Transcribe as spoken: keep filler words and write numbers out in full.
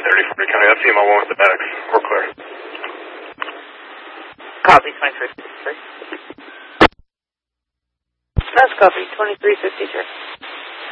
thirty, Fort County. That's C M O one with the medics. We're clear. Copy, twenty-three fifty-three. That's copy, twenty-three fifty-three.